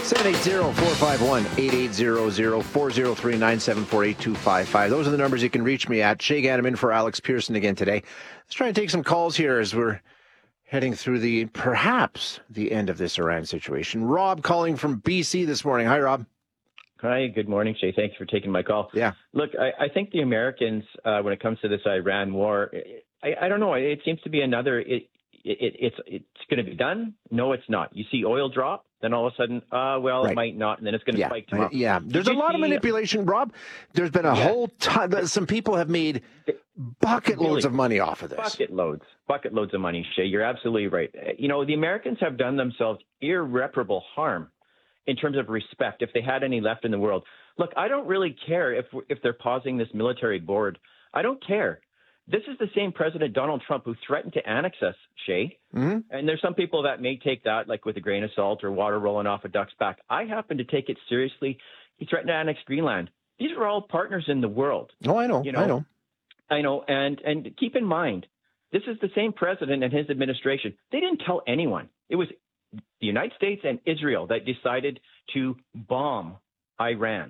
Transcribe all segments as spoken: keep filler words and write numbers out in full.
seven eight zero, four five one, eight eight zero zero, four zero three, nine seven four, eight two five five. Those are the numbers you can reach me at. Shay Ganam in for Alex Pearson again today. Let's try and take some calls here as we're heading through the, perhaps, the end of this Iran situation. Rob calling from B C this morning. Hi, Rob. Hi, good morning, Shay. Thanks for taking my call. Yeah. Look, I, I think the Americans, uh, when it comes to this Iran war, I, I don't know. It seems to be another. It, it, it's it's going to be done. No, it's not. You see oil drop, then all of a sudden, uh, well, Right. it might not, and then it's going to Yeah. spike tomorrow. Yeah. There's Did a you lot of see- manipulation, Rob. There's been a Yeah. whole ton. Some people have made bucket loads Really? of money off of this. Bucket loads, bucket loads of money, Shay. You're absolutely right. You know, the Americans have done themselves irreparable harm in terms of respect, if they had any left in the world. Look, I don't really care if if they're pausing this military board. I don't care. This is the same President Donald Trump who threatened to annex us, Shay. Mm-hmm. And there's some people that may take that like with a grain of salt or water rolling off a duck's back. I happen to take it seriously. He threatened to annex Greenland. These are all partners in the world. Oh, I know. You know, I know. I know. And and keep in mind, this is the same president and his administration. They didn't tell anyone. It was the United States and Israel that decided to bomb Iran.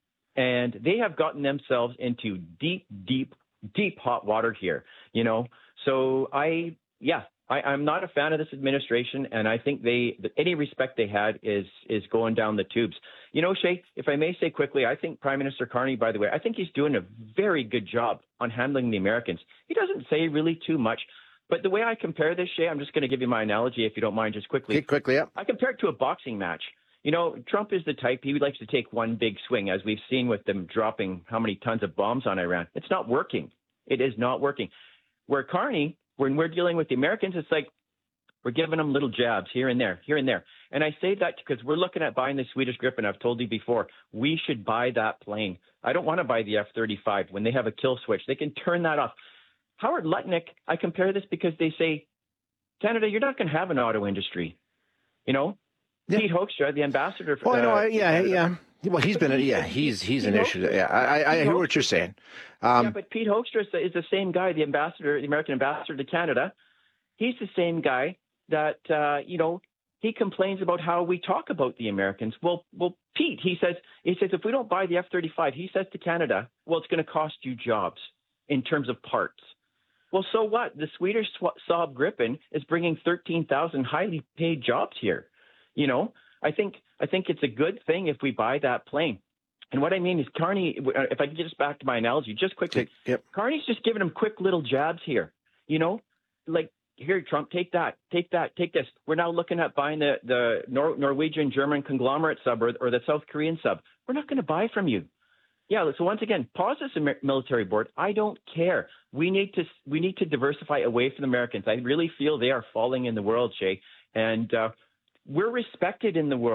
And they have gotten themselves into deep, deep, deep hot water here, you know. So I, yeah, I, I'm not a fan of this administration, and I think they, any respect they had is is going down the tubes. You know, Shay, if I may say quickly, I think Prime Minister Carney, by the way, I think he's doing a very good job on handling the Americans. He doesn't say really too much, but the way I compare this, Shay, I'm just going to give you my analogy, if you don't mind, just quickly. Okay, quickly, yeah. I compare it to a boxing match. You know, Trump is the type, he likes to take one big swing, as we've seen with them dropping how many tons of bombs on Iran. It's not working. It is not working. Where Carney, when we're dealing with the Americans, it's like we're giving them little jabs here and there, here and there. And I say that because we're looking at buying the Swedish Gripen. I've told you before, we should buy that plane. I don't want to buy the F thirty-five when they have a kill switch. They can turn that off. Howard Lutnick, I compare this because they say, Canada, you're not going to have an auto industry. You know? Yeah. Pete Hoekstra, the ambassador for Oh, I know. uh, I, yeah, Canada. yeah. Well, he's been, a, yeah, he's he's an Pete issue. Hoekstra- Yeah, I, I, I hear what you're saying. Um, yeah, but Pete Hoekstra is the- is the same guy, the ambassador, the American ambassador to Canada. He's the same guy that, uh, you know, he complains about how we talk about the Americans. Well, well, Pete, he says, he says, if we don't buy the F thirty-five, he says to Canada, well, it's going to cost you jobs in terms of parts. Well, so what? The Swedish Saab Gripen is bringing thirteen thousand highly paid jobs here. You know, I think I think it's a good thing if we buy that plane. And what I mean is Carney, if I can get us back to my analogy just quickly, yep. Carney's just giving him quick little jabs here. You know, like, here, Trump, take that, take that, take this. We're now looking at buying the, the Nor- Norwegian German conglomerate sub or, or the South Korean sub. We're not going to buy from you. Yeah, so once again, pause this military board. I don't care. We need to we need to diversify away from the Americans. I really feel they are falling in the world, Shay. And uh, we're respected in the world.